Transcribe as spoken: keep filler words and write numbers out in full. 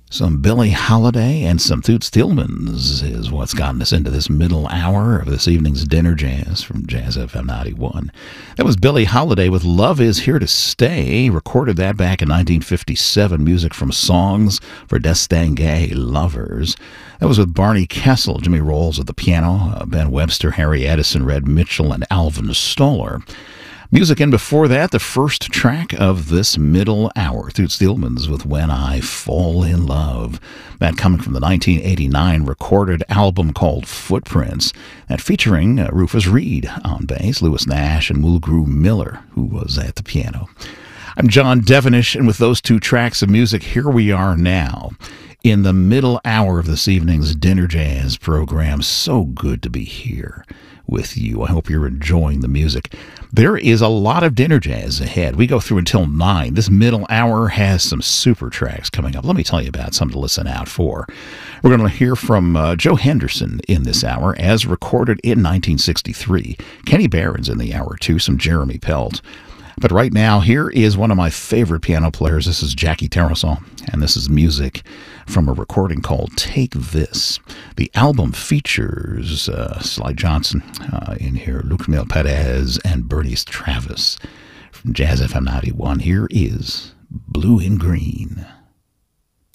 Some Billie Holiday and some Toots Thielemans is what's gotten us into this middle hour of this evening's dinner jazz from Jazz F M ninety-one. That was Billie Holiday with Love Is Here to Stay. Recorded that back in nineteen fifty-seven. Music from Songs for Distingué Lovers. That was with Barney Kessel, Jimmy Rolls at the piano, uh, Ben Webster, Harry Edison, Red Mitchell, and Alvin Stoller. Music in before that, the first track of this middle hour, Toots Thielemans with When I Fall in Love. That coming from the nineteen eighty-nine recorded album called Footprints, that featuring uh, Rufus Reid on bass, Lewis Nash, and Mulgrew Miller, who was at the piano. I'm John Devenish, and with those two tracks of music, here we are now in the middle hour of this evening's Dinner Jazz program. So good to be here with you. I hope you're enjoying the music. There is a lot of dinner jazz ahead. We go through until nine. This middle hour has some super tracks coming up. Let me tell you about something to listen out for. We're going to hear from uh, Joe Henderson in this hour, as recorded in nineteen sixty-three. Kenny Barron's in the hour, too, some Jeremy Pelt. But right now, here is one of my favorite piano players. This is Jackie Tarasol, and this is music from a recording called Take This. The album features uh, Sly Johnson uh, in here, Luc Camille Perez, and Bernice Travis. From Jazz F M ninety-one, here is Blue and Green.